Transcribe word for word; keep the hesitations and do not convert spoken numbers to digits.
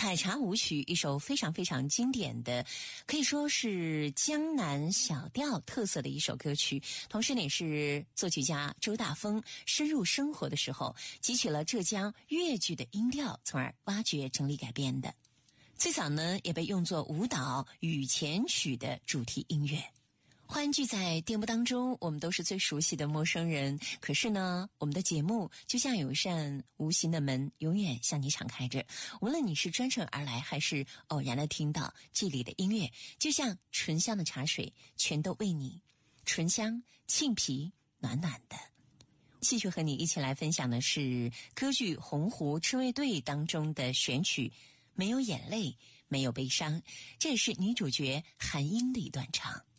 采茶舞曲，一首非常非常经典的，可以说是江南小调特色的一首歌曲。同时呢，也是作曲家周大风深入生活的时候，汲取了浙江粤剧的音调，从而挖掘整理改编的。最早呢，也被用作舞蹈雨前曲的主题音乐。欢聚在电波当中，我们都是最熟悉的陌生人，可是呢，我们的节目就像有一扇无形的门，永远向你敞开着。无论你是专程而来，还是偶然的听到这里的音乐，就像醇香的茶水，全都为你，醇香沁脾，暖暖的。继续和你一起来分享的是歌剧《洪湖赤卫队》当中的选曲，没有眼泪，没有悲伤，这也是女主角韩英的一段唱。